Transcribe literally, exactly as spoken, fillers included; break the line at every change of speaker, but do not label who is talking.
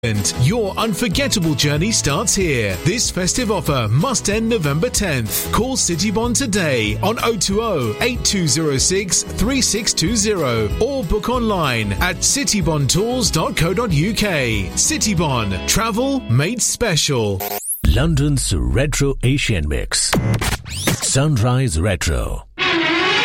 Your unforgettable journey starts here. This festive offer must end November tenth. Call Citybond today on oh two oh, eight two oh six, three six two oh or book online at citybond tours dot co dot uk. Citybond, travel made special.
London's Retro Asian Mix. Sunrise Retro.